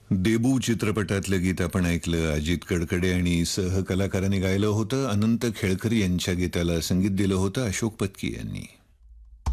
देबू चित्रपटातलं गीत आपण ऐकलं. अजित कडकडे आणि सहकलाकारांनी गायलं होतं. अनंत खेळकर यांच्या गीताला संगीत दिलं होतं अशोक पत्की यांनी.